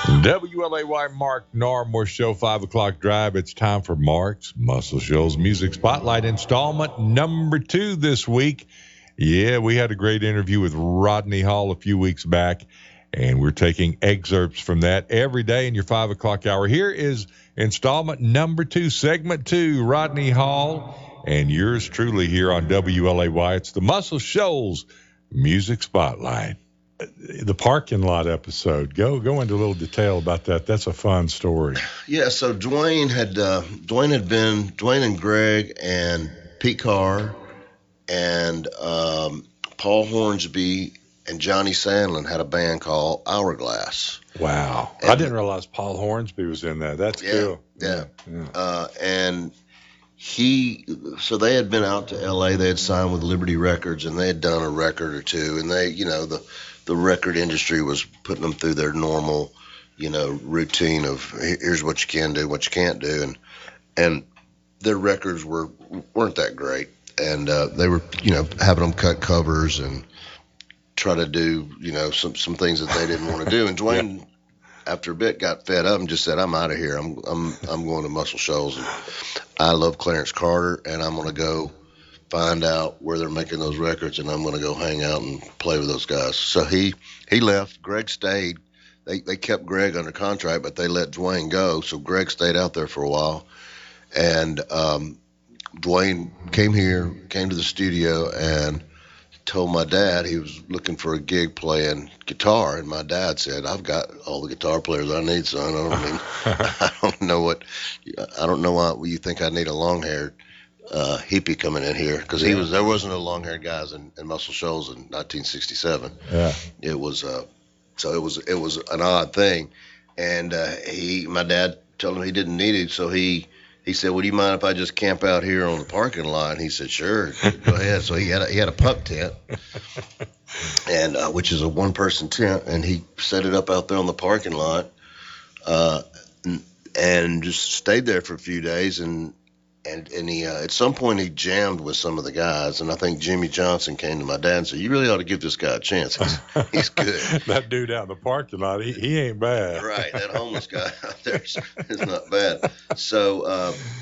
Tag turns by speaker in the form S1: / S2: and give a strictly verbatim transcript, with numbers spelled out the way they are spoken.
S1: W L A Y Mark Narmore Show, five o'clock drive. It's time for Mark's Muscle Shoals Music Spotlight installment number two this week. Yeah, we had a great interview with Rodney Hall a few weeks back, and we're taking excerpts from that every day in your five o'clock hour. Here is installment number two, segment two, Rodney Hall, and yours truly here on W L A Y. It's the Muscle Shoals Music Spotlight.
S2: The parking lot episode. Go go into a little detail about that. That's a fun story.
S3: Yeah, so Dwayne had uh, Dwayne had been Dwayne and Greg and Pete Carr and um, Paul Hornsby and Johnny Sandlin had a band called Hourglass.
S2: Wow,
S3: and,
S2: I didn't realize Paul Hornsby was in that. That's
S3: yeah,
S2: cool.
S3: Yeah, yeah. Uh, and he so they had been out to L A. They had signed with Liberty Records and they had done a record or two, and they, you know, the the record industry was putting them through their normal, you know, routine of here's what you can do, what you can't do, and and their records were weren't that great, and uh, they were, you know, having them cut covers and try to do, you know, some some things that they didn't want to do, and Dwayne. Yeah. After a bit, got fed up and just said, "I'm out of here. I'm I'm I'm going to Muscle Shoals. And I love Clarence Carter, and I'm going to go find out where they're making those records, and I'm going to go hang out and play with those guys." So he he left. Greg stayed. They they kept Greg under contract, but they let Dwayne go. So Greg stayed out there for a while, and um, Dwayne came here, came to the studio, and told my dad he was looking for a gig playing guitar, and my dad said, "I've got all the guitar players I need, son. I don't mean, I don't know what, I don't know why you think I need a long-haired uh, hippie coming in here, because he was there wasn't no long-haired guys in, in Muscle Shoals in nineteen sixty-seven.
S2: Yeah,
S3: it was uh, so it was it was an odd thing, and uh, he my dad told him he didn't need it, so he. He said, "Well, do you mind if I just camp out here on the parking lot?" And he said, "Sure, go ahead." So he had a, he had a pup tent, and uh, which is a one person tent, and he set it up out there on the parking lot, uh, and, and just stayed there for a few days. And and and he uh, at some point he jammed with some of the guys, and I think Jimmy Johnson came to my dad and said, "You really ought to give this guy a chance. He's, he's good."
S2: That dude out in the parking lot, he, he ain't bad.
S3: Right, that homeless guy out there is, is not bad. So. Uh,